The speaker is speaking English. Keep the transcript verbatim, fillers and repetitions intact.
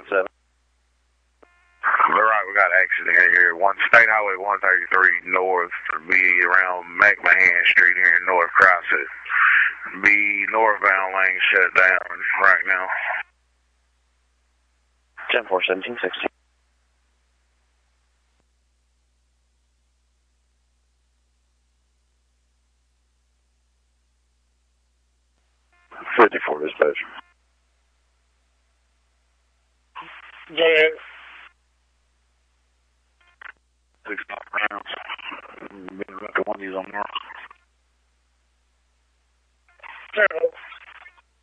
seven. All right, we got an accident here. One State Highway one thirty-three North, be around McMahon Street here in North Crossett. Be northbound lane shut down right now. ten four seventeen sixteen. fifty-four dispatch. Yeah. Six rounds. Been up to one of these on North.